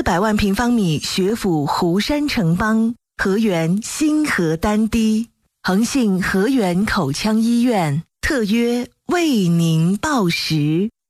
400万平方米学府湖山城邦，河源新河丹堤，恒信河源口腔医院特约为您报时。